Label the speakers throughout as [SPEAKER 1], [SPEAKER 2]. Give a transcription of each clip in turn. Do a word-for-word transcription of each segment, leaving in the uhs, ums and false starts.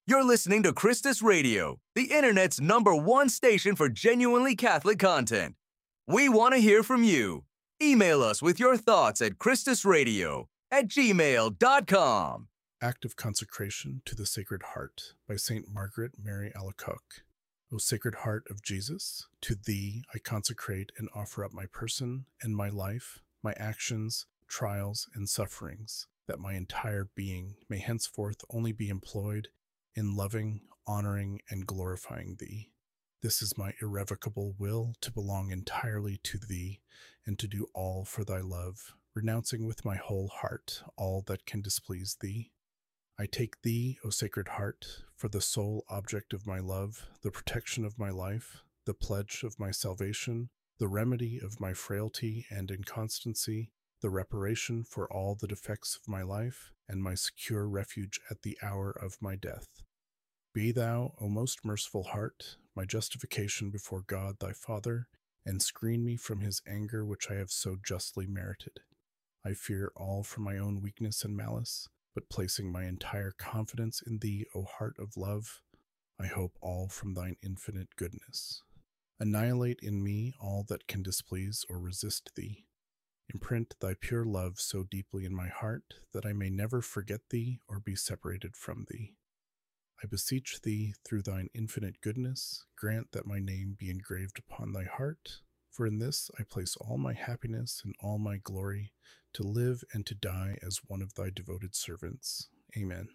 [SPEAKER 1] You're listening to Christus Radio, the internet's number one station for genuinely Catholic content. We want to hear from you. Email us with your thoughts at christusradio at gmail dot com.
[SPEAKER 2] Act of Consecration to the Sacred Heart by Saint Margaret Mary Alacoque. O Sacred Heart of Jesus, to Thee I consecrate and offer up my person and my life, my actions, trials, and sufferings, that my entire being may henceforth only be employed in loving, honoring, and glorifying Thee. This is my irrevocable will to belong entirely to Thee and to do all for Thy love, renouncing with my whole heart all that can displease Thee. I take Thee, O Sacred Heart, for the sole object of my love, the protection of my life, the pledge of my salvation, the remedy of my frailty and inconstancy, the reparation for all the defects of my life, and my secure refuge at the hour of my death. Be Thou, O most merciful Heart, my justification before God Thy Father, and screen me from His anger which I have so justly merited. I fear all from my own weakness and malice, but placing my entire confidence in Thee, O Heart of love, I hope all from Thine infinite goodness. Annihilate in me all that can displease or resist Thee. Imprint Thy pure love so deeply in my heart that I may never forget Thee or be separated from Thee. I beseech Thee, through Thine infinite goodness, grant that my name be engraved upon Thy heart, for in this I place all my happiness and all my glory, to live and to die as one of Thy devoted servants. Amen.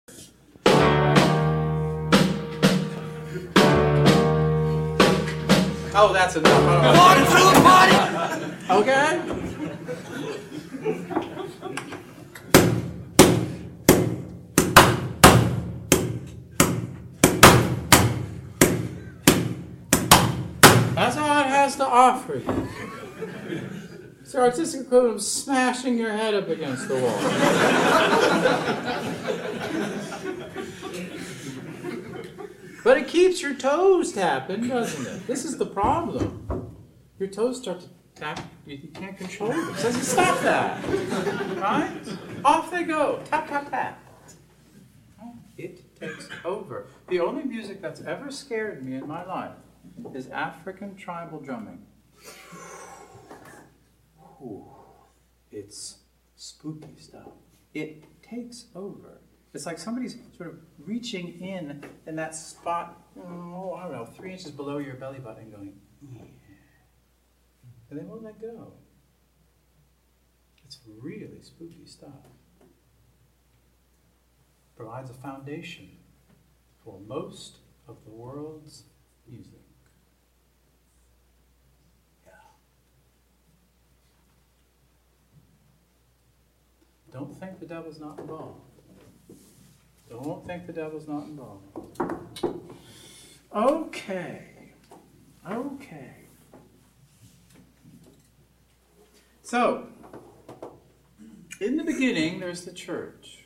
[SPEAKER 3] Oh, that's enough.
[SPEAKER 4] Water through the body!
[SPEAKER 3] Okay. That's all it has to offer you. It's the artistic equivalent of smashing your head up against the wall. But it keeps your toes tapping, doesn't it? This is the problem. Your toes start to tap. You can't control them. It doesn't stop that. Right? Off they go. Tap, tap, tap. It takes over. The only music that's ever scared me in my life is African tribal drumming. Ooh, it's spooky stuff. It takes over. It's like somebody's sort of reaching in in that spot, oh, I don't know, three inches below your belly button and going, yeah. And they won't let go. It's really spooky stuff. Provides a foundation for most of the world's music. Don't think the devil's not involved. Don't think the devil's not involved. Okay. Okay. So, in the beginning, there's the church.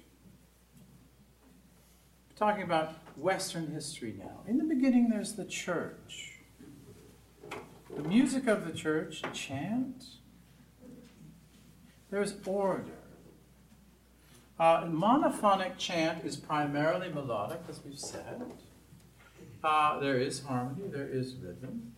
[SPEAKER 3] We're talking about Western history now. In the beginning, there's the church. The music of the church, chant. There's order. Uh, monophonic chant is primarily melodic, as we've said. Uh, there is harmony, there is rhythm.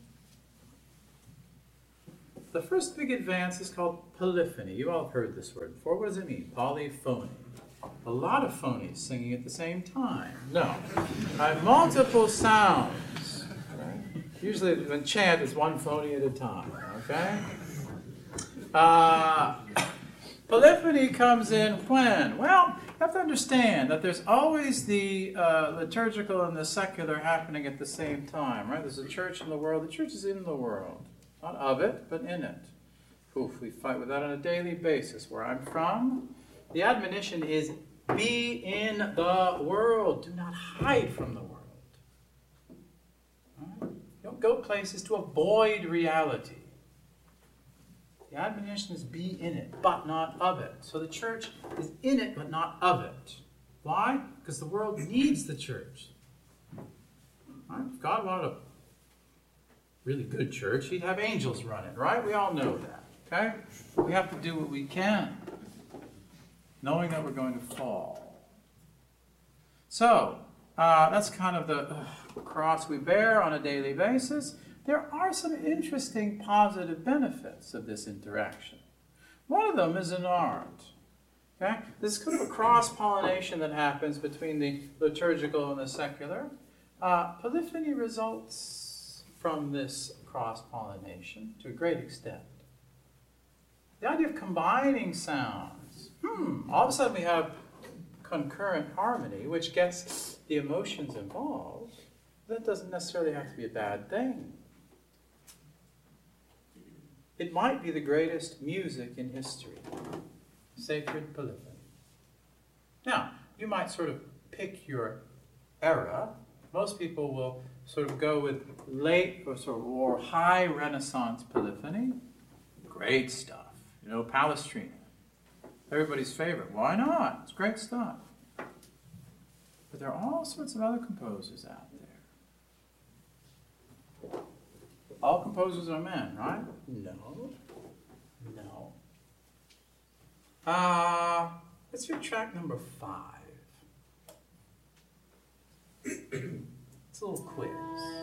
[SPEAKER 3] The first big advance is called polyphony. You all have heard this word before. What does it mean? Polyphony. A lot of phonies singing at the same time. No. I have multiple sounds. Usually when chant, it's one phony at a time. Okay? Uh... Polyphony comes in when? Well, you have to understand that there's always the uh, liturgical and the secular happening at the same time, right? There's a church in the world. The church is in the world. Not of it, but in it. Oof, we fight with that on a daily basis. Where I'm from, the admonition is, be in the world. Do not hide from the world. Right? Don't go places to avoid reality. The admonition is be in it, but not of it. So the church is in it, but not of it. Why? Because the world needs the church. Right? If God wanted a really good church, he'd have angels run it, right? We all know that, okay? We have to do what we can, knowing that we're going to fall. So, Uh, that's kind of the uh, cross we bear on a daily basis. There are some interesting positive benefits of this interaction. One of them is in art. Okay? This is kind of a cross-pollination that happens between the liturgical and the secular. Uh, polyphony results from this cross-pollination to a great extent. The idea of combining sounds. Hmm, all of a sudden we have concurrent harmony, which gets the emotions involved. That doesn't necessarily have to be a bad thing. It might be the greatest music in history, sacred polyphony. Now, you might sort of pick your era. Most people will sort of go with late or sort of or high Renaissance polyphony. Great stuff. You know, Palestrina. Everybody's favorite. Why not? It's great stuff. But there are all sorts of other composers out there. All composers are men, right? No. No. Uh, let's read track number five. It's a little quiz.